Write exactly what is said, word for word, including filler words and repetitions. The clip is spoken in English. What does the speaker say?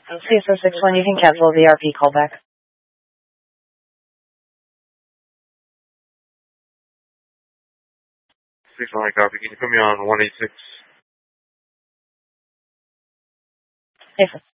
C S O six one, you can cancel the R P callback. six one, copy. Can you put me on one eight six? Yes, sir.